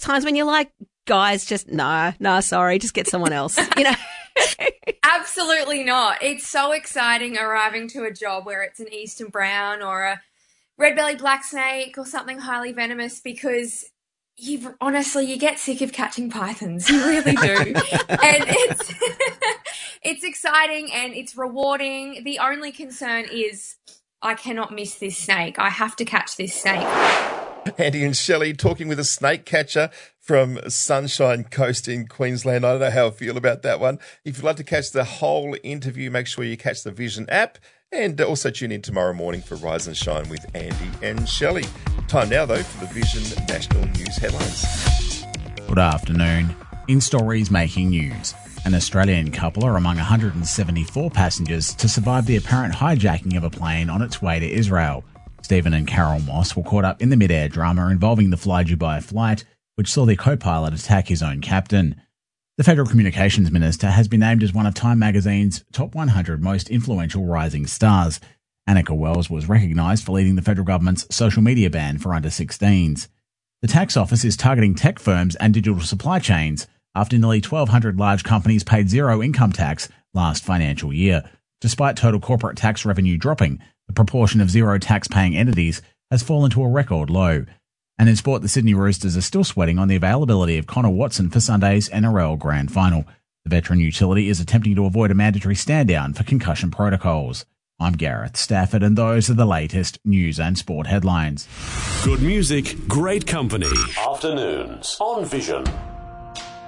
times when you're like, guys, just sorry, just get someone else, Absolutely not. It's so exciting arriving to a job where it's an eastern brown or a red-bellied black snake or something highly venomous, because you get sick of catching pythons. You really do. And it's exciting and it's rewarding. The only concern is I cannot miss this snake. I have to catch this snake. Andy and Shelley talking with a snake catcher from Sunshine Coast in Queensland. I don't know how I feel about that one. If you'd like to catch the whole interview, make sure you catch the Vision app, and also tune in tomorrow morning for Rise and Shine with Andy and Shelley. Time now, though, for the Vision National News headlines. Good afternoon. In stories making news, an Australian couple are among 174 passengers to survive the apparent hijacking of a plane on its way to Israel. Stephen and Carol Moss were caught up in the mid-air drama involving the Fly Dubai flight, which saw their co-pilot attack his own captain. The Federal Communications Minister has been named as one of Time magazine's top 100 most influential rising stars. Annika Wells was recognised for leading the federal government's social media ban for under-16s. The tax office is targeting tech firms and digital supply chains after nearly 1,200 large companies paid zero income tax last financial year. Despite total corporate tax revenue dropping, the proportion of zero tax-paying entities has fallen to a record low. And in sport, the Sydney Roosters are still sweating on the availability of Connor Watson for Sunday's NRL Grand Final. The veteran utility is attempting to avoid a mandatory stand-down for concussion protocols. I'm Gareth Stafford, and those are the latest news and sport headlines. Good music, great company. Afternoons on Vision.